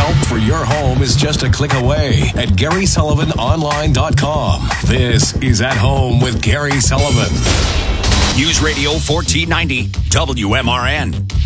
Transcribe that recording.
Help for your home is just a click away at GarySullivanOnline.com. This is At Home with Gary Sullivan. News Radio 1490 WMRN.